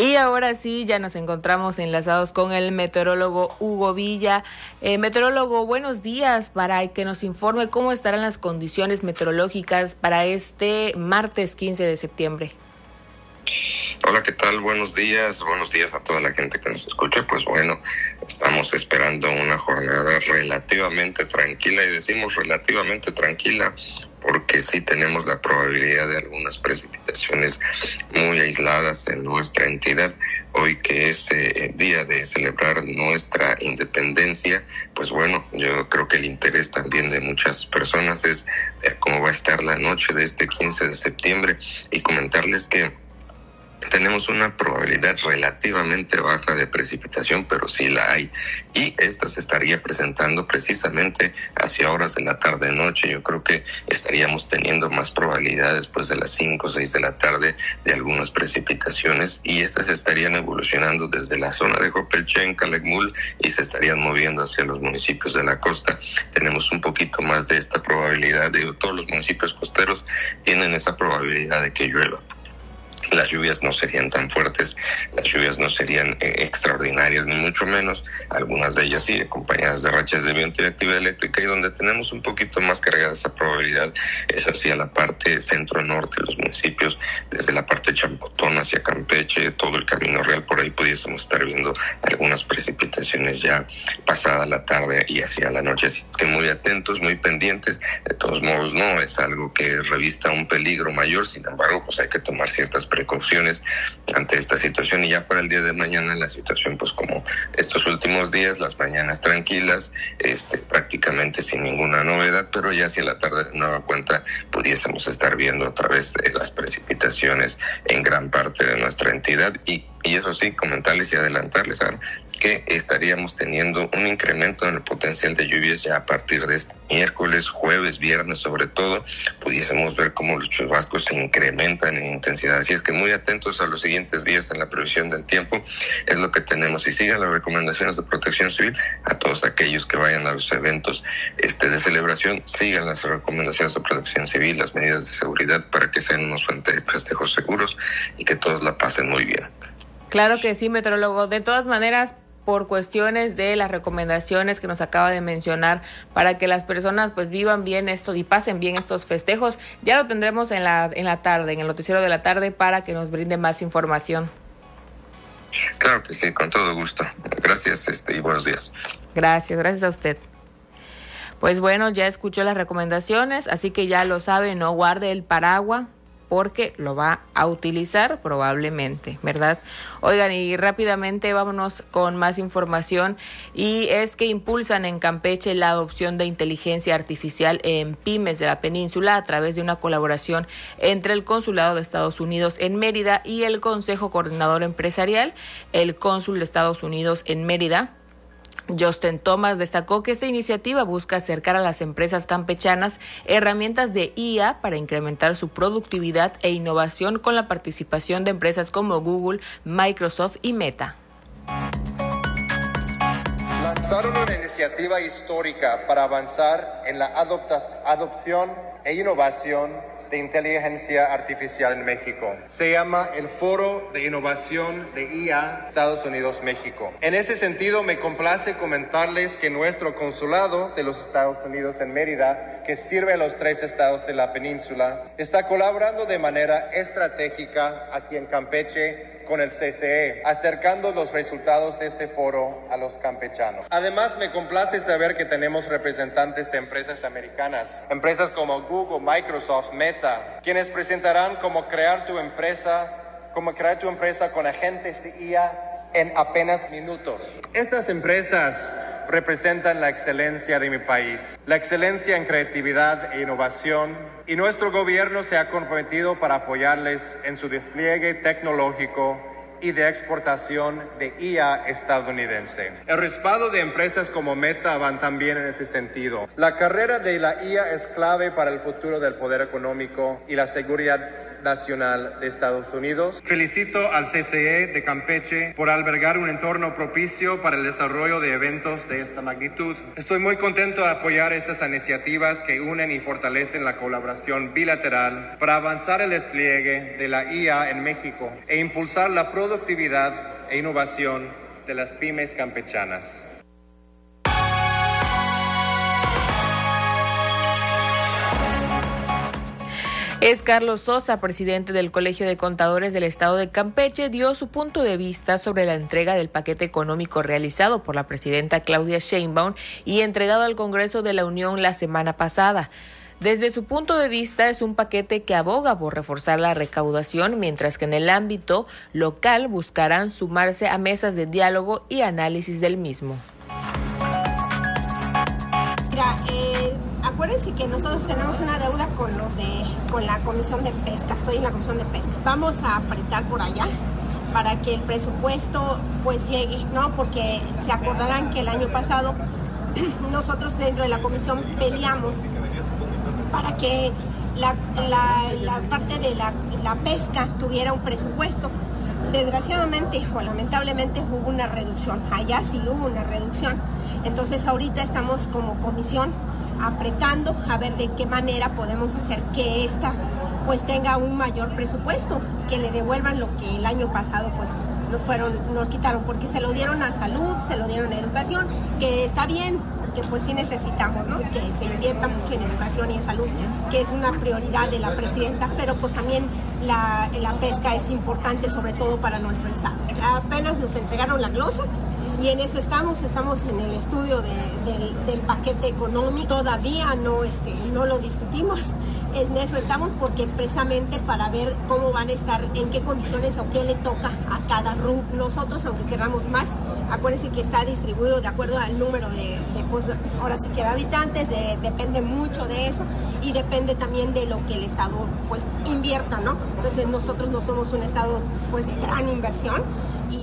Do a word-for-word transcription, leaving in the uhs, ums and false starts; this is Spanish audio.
Y ahora sí, ya nos encontramos enlazados con el meteorólogo Hugo Villa. Eh, meteorólogo, buenos días, para que nos informe cómo estarán las condiciones meteorológicas para este martes quince de septiembre. Hola, ¿qué tal? Buenos días, buenos días a toda la gente que nos escucha. Pues bueno, estamos esperando una jornada relativamente tranquila, y decimos relativamente tranquila porque sí tenemos la probabilidad de algunas precipitaciones muy aisladas en nuestra entidad. Hoy, que es eh, día de celebrar nuestra independencia, pues bueno, yo creo que el interés también de muchas personas es ver cómo va a estar la noche de este quince de septiembre, y comentarles que tenemos una probabilidad relativamente baja de precipitación, pero sí la hay, y esta se estaría presentando precisamente hacia horas de la tarde-noche. Yo creo que estaríamos teniendo más probabilidades después de las cinco o seis de la tarde de algunas precipitaciones, y estas se estarían evolucionando desde la zona de Jopelchen, Calakmul, y se estarían moviendo hacia los municipios de la costa. Tenemos un poquito más de esta probabilidad. De todos los municipios costeros tienen esa probabilidad de que llueva. Las lluvias no serían tan fuertes, las lluvias no serían eh, extraordinarias, ni mucho menos. Algunas de ellas sí, acompañadas de rachas de viento y actividad eléctrica, y donde tenemos un poquito más cargada esa probabilidad es hacia la parte centro-norte, los municipios, desde la parte de Champotón hacia Campeche, todo el Camino Real. Por ahí pudiésemos estar viendo algunas precipitaciones ya pasada la tarde y hacia la noche, así que muy atentos, muy pendientes. De todos modos, no es algo que revista un peligro mayor, sin embargo, pues hay que tomar ciertas precauciones ante esta situación. Y ya para el día de mañana la situación, pues como estos últimos días, las mañanas tranquilas, este, prácticamente sin ninguna novedad, pero ya hacia la tarde de nueva cuenta pudiésemos estar viendo otra vez eh, las precipitaciones en gran parte de nuestra entidad. Y, y eso sí, comentarles y adelantarles, ¿sabes?, que estaríamos teniendo un incremento en el potencial de lluvias ya a partir de este miércoles, jueves, viernes sobre todo. Pudiésemos ver cómo los chubascos se incrementan en intensidad. Así es que muy atentos a los siguientes días en la previsión del tiempo, es lo que tenemos. Y sigan las recomendaciones de Protección Civil a todos aquellos que vayan a los eventos este, de celebración. Sigan las recomendaciones de Protección Civil, las medidas de seguridad, para que sean unos festejos seguros y que todos la pasen muy bien. Claro que sí, meteorólogo. De todas maneras, por cuestiones de las recomendaciones que nos acaba de mencionar, para que las personas pues vivan bien esto y pasen bien estos festejos, ya lo tendremos en la en la tarde, en el noticiero de la tarde, para que nos brinde más información. Claro que sí, con todo gusto. Gracias este, y buenos días. Gracias, gracias a usted. Pues bueno, ya escuchó las recomendaciones, así que ya lo sabe, no guarde el paraguas, porque lo va a utilizar probablemente, ¿verdad? Oigan, y rápidamente vámonos con más información, y es que impulsan en Campeche la adopción de inteligencia artificial en pymes de la península a través de una colaboración entre el Consulado de Estados Unidos en Mérida y el Consejo Coordinador Empresarial. El cónsul de Estados Unidos en Mérida, Justin Thomas, destacó que esta iniciativa busca acercar a las empresas campechanas herramientas de I A para incrementar su productividad e innovación, con la participación de empresas como Google, Microsoft y Meta. Lanzaron una iniciativa histórica para avanzar en la adopción e innovación de inteligencia artificial en México. Se llama el Foro de Innovación de I A Estados Unidos-México. En ese sentido, me complace comentarles que nuestro consulado de los Estados Unidos en Mérida, que sirve a los tres estados de la península, está colaborando de manera estratégica aquí en Campeche con el C C E, acercando los resultados de este foro a los campechanos. Además, me complace saber que tenemos representantes de empresas americanas, empresas como Google, Microsoft, Meta, quienes presentarán cómo crear tu empresa, cómo crear tu empresa con agentes de I A en apenas minutos. Estas empresas representan la excelencia de mi país, la excelencia en creatividad e innovación, y nuestro gobierno se ha comprometido para apoyarles en su despliegue tecnológico y de exportación de I A estadounidense. El respaldo de empresas como Meta van también en ese sentido. La carrera de la I A es clave para el futuro del poder económico y la seguridad nacional de Estados Unidos. Felicito al C C E de Campeche por albergar un entorno propicio para el desarrollo de eventos de esta magnitud. Estoy muy contento de apoyar estas iniciativas que unen y fortalecen la colaboración bilateral para avanzar el despliegue de la I A en México e impulsar la productividad e innovación de las pymes campechanas. Es Carlos Sosa, presidente del Colegio de Contadores del Estado de Campeche, dio su punto de vista sobre la entrega del paquete económico realizado por la presidenta Claudia Sheinbaum y entregado al Congreso de la Unión la semana pasada. Desde su punto de vista, es un paquete que aboga por reforzar la recaudación, mientras que en el ámbito local buscarán sumarse a mesas de diálogo y análisis del mismo. Mira, eh, acuérdense que nosotros tenemos una deuda con los de, con la Comisión de Pesca. Estoy en la Comisión de Pesca. Vamos a apretar por allá para que el presupuesto pues llegue, ¿no? Porque se acordarán que el año pasado nosotros dentro de la comisión peleamos para que la, la, la parte de la, la pesca tuviera un presupuesto. Desgraciadamente o lamentablemente hubo una reducción, allá sí hubo una reducción. Entonces ahorita estamos como comisión apretando a ver de qué manera podemos hacer que esta pues tenga un mayor presupuesto, que le devuelvan lo que el año pasado pues nos fueron, nos quitaron, porque se lo dieron a salud, se lo dieron a educación, que está bien, porque pues sí necesitamos, ¿no? Que se invierta mucho en educación y en salud, que es una prioridad de la presidenta, pero pues también la, la pesca es importante, sobre todo para nuestro estado. Apenas nos entregaron la glosa y en eso estamos, estamos en el estudio de, del, del paquete económico, todavía no, este, no lo discutimos. En eso estamos porque precisamente para ver cómo van a estar, en qué condiciones o qué le toca a cada R U. Nosotros, aunque queramos más, acuérdense que está distribuido de acuerdo al número de, de pues, ahora sí que de habitantes, de, depende mucho de eso y depende también de lo que el Estado pues invierta, ¿no? Entonces nosotros no somos un Estado pues de gran inversión y